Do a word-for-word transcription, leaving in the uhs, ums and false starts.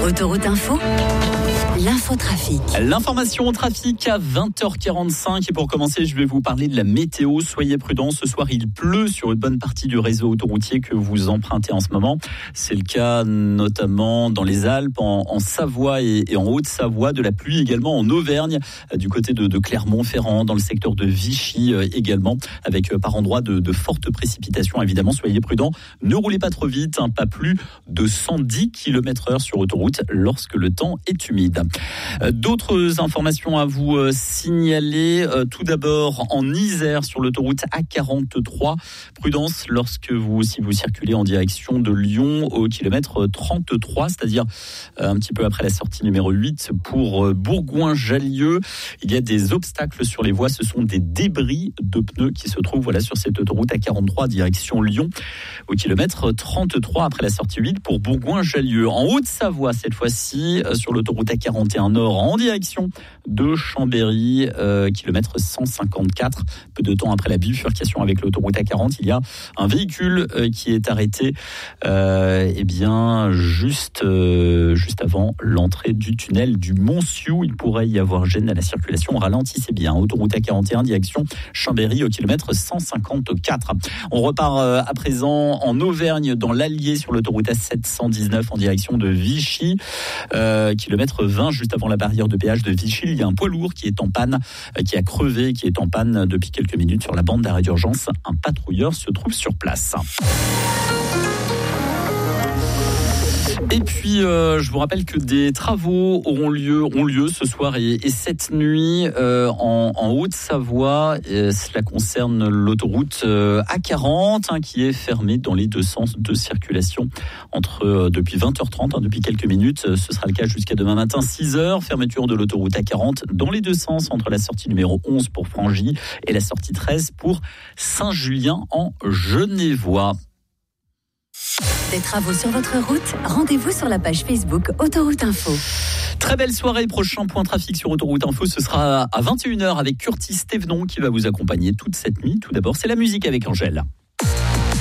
Autoroute Info, l'infotrafic. L'information au trafic à vingt heures quarante-cinq. Et pour commencer, je vais vous parler de la météo. Soyez prudents, ce soir il pleut sur une bonne partie du réseau autoroutier que vous empruntez en ce moment. C'est le cas notamment dans les Alpes, en, en Savoie et, et en Haute-Savoie. De la pluie également en Auvergne, du côté de, de Clermont-Ferrand, dans le secteur de Vichy également, avec par endroits de, de fortes précipitations. Évidemment, soyez prudents. Ne roulez pas trop vite, hein, pas plus de cent dix kilomètres heure sur autoroute lorsque le temps est humide. D'autres informations à vous signaler. Tout d'abord, en Isère, sur l'autoroute A quarante-trois. Prudence lorsque vous, si vous circulez en direction de Lyon au kilomètre trente-trois, c'est-à-dire un petit peu après la sortie numéro huit pour Bourgoin-Jallieu. Il y a des obstacles sur les voies. Ce sont des débris de pneus qui se trouvent voilà, sur cette autoroute A quarante-trois direction Lyon au kilomètre trente-trois après la sortie huit pour Bourgoin-Jallieu. En Haute-Savoie, cette fois-ci, sur l'autoroute A quarante et un Nord en direction de Chambéry, euh, kilomètre cent cinquante-quatre. Peu de temps après la bifurcation avec l'autoroute A quarante, il y a un véhicule euh, qui est arrêté euh, eh bien, juste, euh, juste avant l'entrée du tunnel du Mont-Sioux. Il pourrait y avoir gêne à la circulation. Ralentissez bien. Autoroute A quarante et un direction Chambéry au kilomètre cent cinquante-quatre. On repart euh, à présent en Auvergne, dans l'Allier, sur l'autoroute A sept cent dix-neuf en direction de Vichy, euh, kilomètre vingt, juste avant la barrière de péage de Vichy. Il y a un poids lourd qui est en panne, euh, qui a crevé, qui est en panne depuis quelques minutes sur la bande d'arrêt d'urgence. Un patrouilleur se trouve sur place. Et puis, euh, je vous rappelle que des travaux auront lieu, ont lieu ce soir et, et cette nuit euh, en, en Haute-Savoie. Et cela concerne l'autoroute euh, A quarante hein, qui est fermée dans les deux sens de circulation entre euh, depuis vingt heures trente, hein, depuis quelques minutes. Ce sera le cas jusqu'à demain matin, six heures. Fermeture de l'autoroute A quarante dans les deux sens entre la sortie numéro onze pour Frangy et la sortie treize pour Saint-Julien en Genevois. Des travaux sur votre route, rendez-vous sur la page Facebook Autoroute Info. Très belle soirée, prochain point trafic sur Autoroute Info, ce sera à vingt et une heures avec Curtis Thévenon qui va vous accompagner toute cette nuit. Tout d'abord, c'est la musique avec Angèle.